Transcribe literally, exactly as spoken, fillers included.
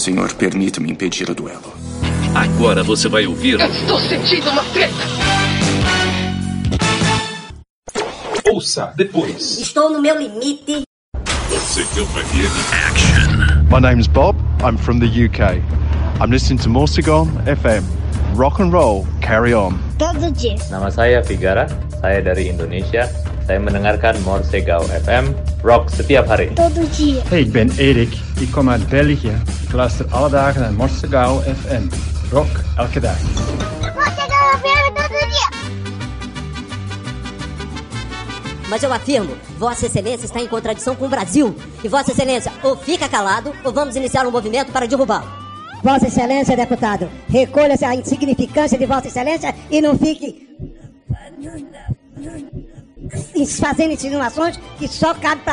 senhor, permita-me impedir o duelo. Agora você vai ouvir... Eu estou sentindo uma treta! Ouça depois. Estou no meu limite. Você que é F M Action. My name's Bob. I'm from the U K. I'm listening to Morsegon F M. Rock and roll, carry on. Todo dia. Nama saya Figara, saya dari Indonesia. Saya mendengarkan Morsegau F M, rock setiap hari. Todo dia. Hey, ik ben Erik. Ik kom uit België. Ik luister alle dagen naar Morsegau F M. Rock elke dag. Morsegau F M todo dia. Mas eu afirmo, Vossa Excelência está em contradição com o Brasil. E Vossa Excelência, ou fica calado, ou vamos iniciar um movimento para derrubá-lo. Vossa Excelência, deputado, recolha-se a insignificância de Vossa Excelência e não fique fazendo insinuações que só cabe para